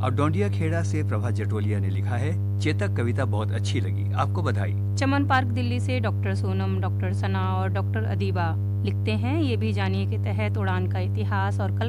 और डोंडिया खेड़ा से प्रभा जटोलिया ने लिखा है, चेतक कविता बहुत अच्छी लगी, आपको बधाई। चमन पार्क दिल्ली से डॉक्टर सोनम, डॉक्टर सना और डॉक्टर अदीबा लिखते हैं, ये भी जानिए के तहत उड़ान का इतिहास और